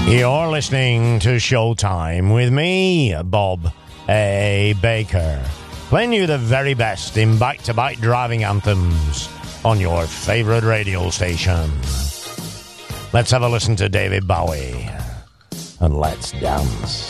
You're listening to Showtime with me, Bob A. Baker, playing you the very best in back-to-back driving anthems on your favorite radio station. Let's have a listen to David Bowie, and let's dance.